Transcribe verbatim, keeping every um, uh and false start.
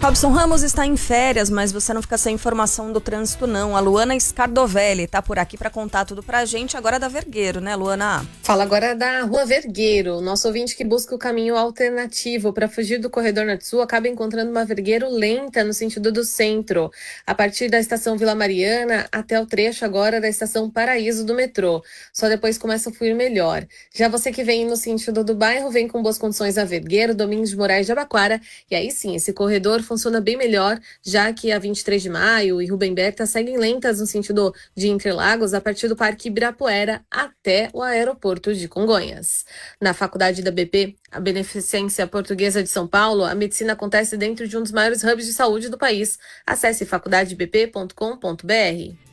Robson Ramos está em férias, mas você não fica sem informação do trânsito não. A Luana Scardovelli está por aqui para contar tudo pra gente, agora da Vergueiro, né, Luana? Fala agora da Rua Vergueiro. Nosso ouvinte que busca o caminho alternativo para fugir do corredor norte-sul acaba encontrando uma Vergueiro lenta no sentido do centro, a partir da estação Vila Mariana até o trecho agora da estação Paraíso do metrô. Só depois começa a fluir melhor. Já você que vem no sentido do bairro, vem com boas condições a Vergueiro, Domingos de Moraes de Abaquara, e aí sim, esse corredor funciona bem melhor, já que a vinte e três de maio e Rubem Berta seguem lentas no sentido de Interlagos a partir do Parque Ibirapuera até o aeroporto de Congonhas. Na Faculdade da B P, a Beneficência Portuguesa de São Paulo, a medicina acontece dentro de um dos maiores hubs de saúde do país. Acesse faculdade b p ponto com ponto b r.